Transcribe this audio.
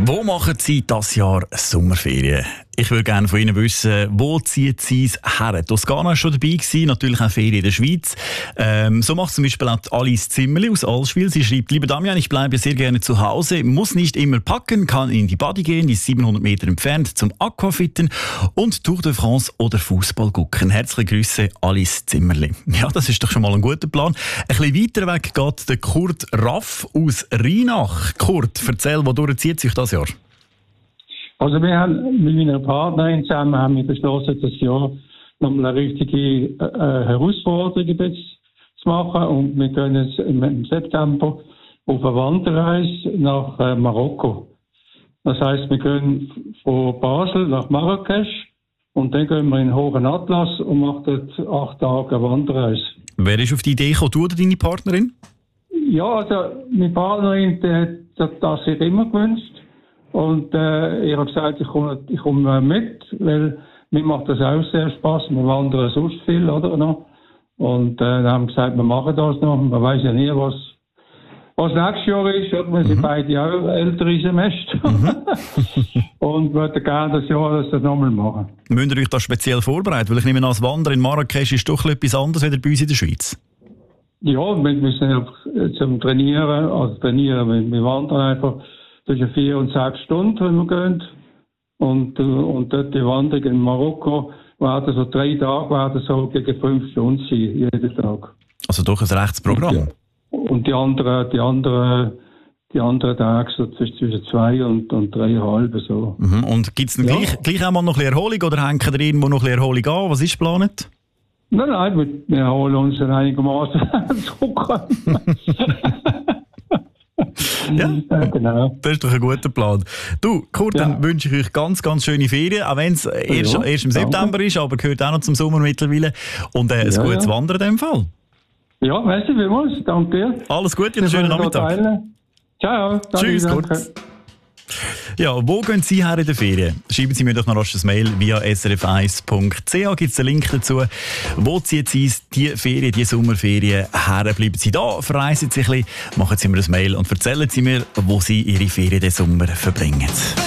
Wo machen Sie dieses Jahr Sommerferien? Ich würde gerne von Ihnen wissen, wo zieht Sie es her? Toskana war schon dabei gewesen, natürlich auch Ferien in der Schweiz. So macht zum Beispiel auch Alice Zimmerli aus Allschwil. Sie schreibt: Liebe Damian, ich bleibe sehr gerne zu Hause, muss nicht immer packen, kann in die Body gehen, die ist 700 Meter entfernt, zum Aquafitten und Tour de France oder Fußball gucken. Herzliche Grüße, Alice Zimmerli. Ja, das ist doch schon mal ein guter Plan. Ein bisschen weiter weg geht der Kurt Raff aus Rheinach. Kurt, erzähl, wodurch zieht sich das Jahr? Also wir haben mit meiner Partnerin zusammen beschlossen, das Jahr nochmal eine richtige Herausforderung jetzt zu machen. Und wir gehen jetzt im September auf eine Wanderreise nach Marokko. Das heisst, wir gehen von Basel nach Marrakesch und dann gehen wir in den Hohen Atlas und machen dort 8 Tage eine Wanderreise. Wer ist auf die Idee gekommen, du oder deine Partnerin? Ja, also meine Partnerin die hat das sich immer gewünscht. Und ich habe gesagt, ich komme mit, weil mir macht das auch sehr Spass. Wir wandern sonst viel, oder? Und dann haben wir gesagt, wir machen das noch. Man weiß ja nie, was nächstes Jahr ist. Oder? Wir sind beide auch ältere Semester. Und würden gerne das Jahr das nochmal machen. Müsst ihr euch das speziell vorbereiten? Weil ich nehme an, das Wandern in Marrakesch ist doch etwas anderes als bei uns in der Schweiz. Ja, wir müssen einfach zum Trainieren, wir wandern einfach zwischen 4 und 6 Stunden, wenn wir gehen. Und dort die Wanderung in Marokko werden so 3 Tage, werden so gegen 5 Stunden sein, jeden Tag. Also doch ein rechtes Programm. Und die anderen Tage so zwischen 2 und 3,5 so. Mhm. Und gibt es gleich auch mal noch ein bisschen Erholung oder hängen ihr irgendwo noch ein bisschen Erholung an? Was ist geplant? Nein, wir erholen uns einigermaßen zurück. Ja, genau. Das ist doch ein guter Plan. Du, Kurt, dann wünsche ich euch ganz, ganz schöne Ferien, auch wenn es erst im September ist, aber gehört auch noch zum Sommer mittlerweile. Und ein gutes Wandern in dem Fall. Ja, merci vielmals. Danke dir. Alles Gute und einen schönen Nachmittag. Ciao. Tschüss, Kurt. Ja, wo gehen Sie her in der Ferien? Schreiben Sie mir doch noch rasch ein Mail via srf1.ch. Gibt es einen Link dazu. Wo ziehen Sie die Ferien, die Sommerferien her? Bleiben Sie da, verreisen Sie ein bisschen, machen Sie mir ein Mail und erzählen Sie mir, wo Sie Ihre Ferien den Sommer verbringen.